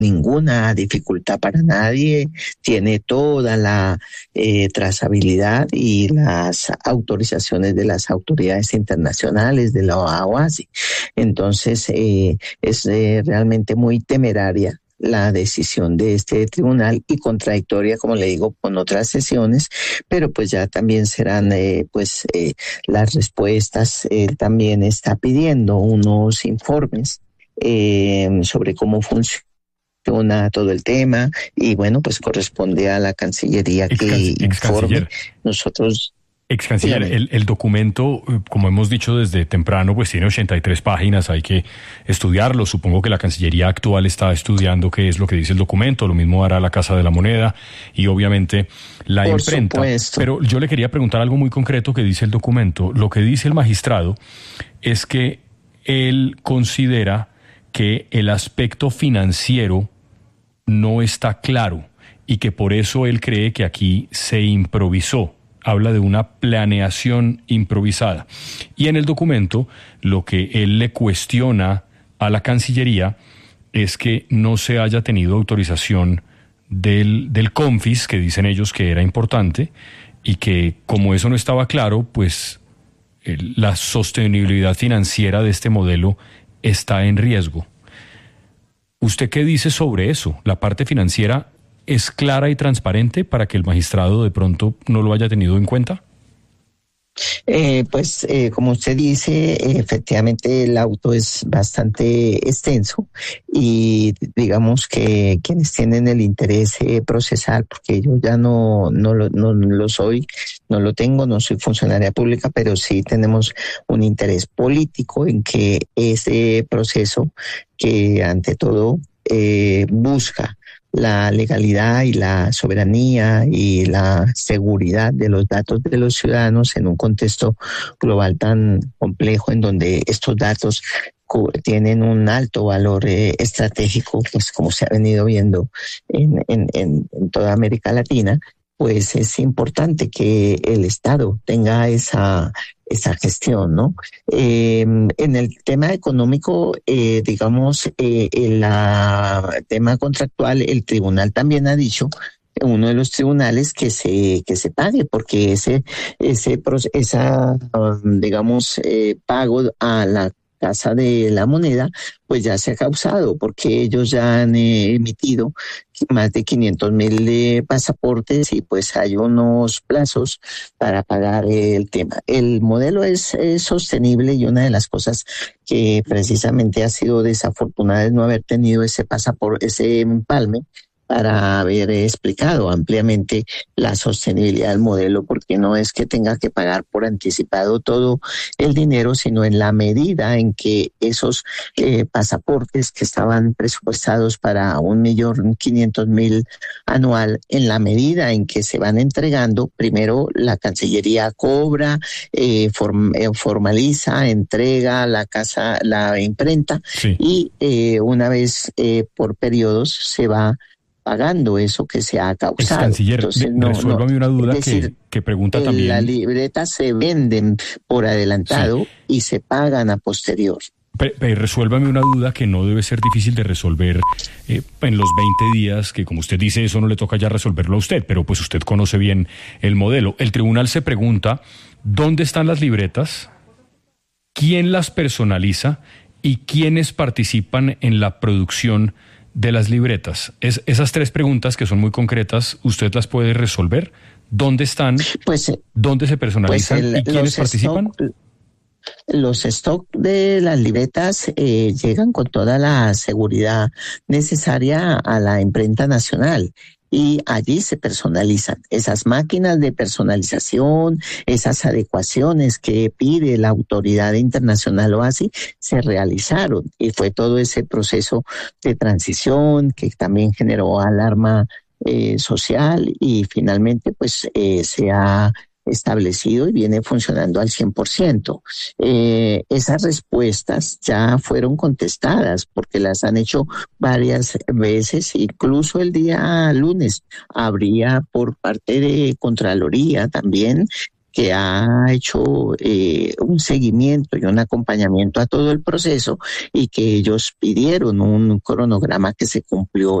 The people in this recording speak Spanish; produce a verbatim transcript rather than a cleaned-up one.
ninguna dificultad para nadie, tiene toda la eh, trazabilidad y las autorizaciones de las autoridades internacionales, de la OASI. Entonces, eh, es eh, realmente muy temeraria la decisión de este tribunal y contradictoria, como le digo, con otras sesiones, pero pues ya también serán eh, pues eh, las respuestas. Él también está pidiendo unos informes eh, sobre cómo funciona todo el tema y bueno, pues corresponde a la Cancillería ex que ex informe. Nosotros... Ex canciller, el, el documento, como hemos dicho desde temprano, pues tiene ochenta y tres páginas, hay que estudiarlo. Supongo que la Cancillería actual está estudiando qué es lo que dice el documento, lo mismo hará la Casa de la Moneda y obviamente la Por imprenta. Supuesto. Pero yo le quería preguntar algo muy concreto que dice el documento. Lo que dice el magistrado es que él considera que el aspecto financiero no está claro y que por eso él cree que aquí se improvisó. Habla de una planeación improvisada. Y en el documento, lo que él le cuestiona a la Cancillería es que no se haya tenido autorización del, del CONFIS, que dicen ellos que era importante, y que como eso no estaba claro, pues el, la sostenibilidad financiera de este modelo está en riesgo. ¿Usted qué dice sobre eso? ¿La parte financiera es clara y transparente para que el magistrado de pronto no lo haya tenido en cuenta? Eh, pues eh, como usted dice, efectivamente el auto es bastante extenso y digamos que quienes tienen el interés eh, procesal, porque yo ya no, no, lo, no lo soy, no lo tengo, no soy funcionaria pública, pero sí tenemos un interés político en que ese proceso que ante todo eh, busca la legalidad y la soberanía y la seguridad de los datos de los ciudadanos en un contexto global tan complejo en donde estos datos tienen un alto valor eh, estratégico, pues como se ha venido viendo en, en, en, en toda América Latina, pues es importante que el Estado tenga esa esa gestión, ¿no? Eh, en el tema económico, eh, digamos, eh, el tema contractual, el tribunal también ha dicho, uno de los tribunales, que se que se pague, porque ese ese esa digamos eh, pago a la Casa de la Moneda, pues ya se ha causado, porque ellos ya han eh, emitido más de quinientos mil eh, pasaportes y pues hay unos plazos para pagar eh, el tema. El modelo es, es sostenible y una de las cosas que precisamente ha sido desafortunada es no haber tenido ese pasaporte, ese empalme, para haber explicado ampliamente la sostenibilidad del modelo, porque no es que tenga que pagar por anticipado todo el dinero, sino en la medida en que esos eh, pasaportes que estaban presupuestados para un millón quinientos mil anual, en la medida en que se van entregando, primero la Cancillería cobra, eh, form, eh, formaliza, entrega la casa, la imprenta, sí. y eh, una vez eh, por periodos se va pagando eso que se ha causado. Canciller, Entonces, no, resuélvame no, una duda es decir, que, que pregunta también. Las libretas se venden por adelantado, sí. y se pagan a posterior. Pero, pero resuélvame una duda que no debe ser difícil de resolver eh, en los veinte días, que como usted dice, eso no le toca ya resolverlo a usted, pero pues usted conoce bien el modelo. El tribunal se pregunta, ¿dónde están las libretas? ¿Quién las personaliza? ¿Y quiénes participan en la producción de las libretas? Es, esas tres preguntas que son muy concretas, ¿usted las puede resolver? ¿Dónde están? Pues, ¿dónde se personalizan? Pues el, ¿y quiénes participan? Stock, los stock de las libretas eh, llegan con toda la seguridad necesaria a la imprenta nacional. Y allí se personalizan esas máquinas de personalización, esas adecuaciones que pide la autoridad internacional o así, se realizaron. Y fue todo ese proceso de transición que también generó alarma eh, social y finalmente pues eh, se ha establecido y viene funcionando al cien por ciento. Eh, esas respuestas ya fueron contestadas porque las han hecho varias veces, incluso el día lunes habría por parte de Contraloría también que ha hecho eh, un seguimiento y un acompañamiento a todo el proceso y que ellos pidieron un cronograma que se cumplió